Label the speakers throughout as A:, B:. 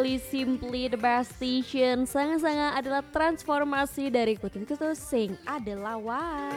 A: Simply the best station. Sangat-sangat adalah transformasi dari kutu-kutu sing adalah why.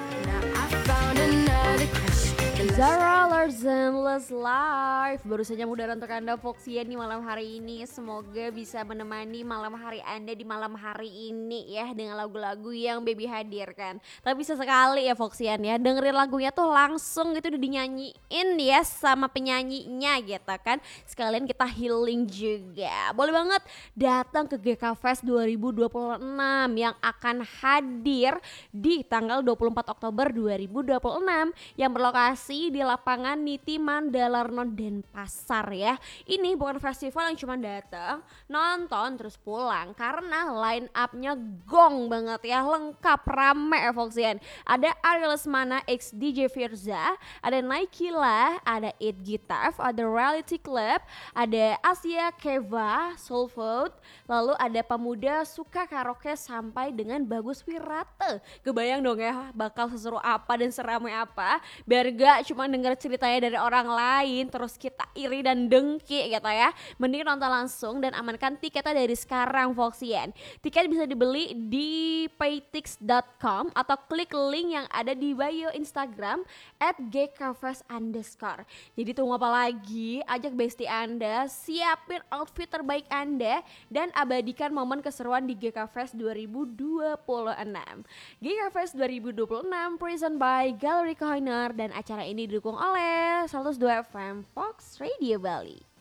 A: Zara Larsen Less Life baru saja mengudara untuk Anda Foxian di malam hari ini. Semoga bisa menemani malam hari Anda di malam hari ini ya, dengan lagu-lagu yang Baby hadirkan. Tapi sesekali ya Foxian ya, dengerin lagunya tuh langsung gitu udah dinyanyiin ya sama penyanyinya gitu kan. Sekalian kita healing juga. Boleh banget datang ke GK Fest 2026 yang akan hadir di tanggal 24 Oktober 2026 yang berlokasi di lapangan Niti Mandalarno Denpasar ya. Ini bukan festival yang cuma datang, nonton terus pulang, karena line up-nya gong banget ya, lengkap, rame ya Foxian. Ada Ari Lesmana X DJ Firza, ada Naikila, ada It Gitaf, ada Reality Club, ada Asia Keva, Soul Food, lalu ada Pemuda Suka Karaoke sampai dengan Bagus Wirate. Kebayang dong ya bakal seseru apa dan seramai apa, biar gak cuma denger ceritanya dari orang lain terus kita iri dan dengki gitu ya. Mending nonton langsung dan amankan tiketnya dari sekarang Foxian. Tiket bisa dibeli di paytix.com atau klik link yang ada di bio Instagram @gkfest_. Jadi tunggu apa lagi? Ajak bestie Anda, siapin outfit terbaik Anda dan abadikan momen keseruan di GK Fest 2026. GK Fest 2026 present by Gallery Corner dan acara ini didukung oleh 102 FM Fox Radio Bali.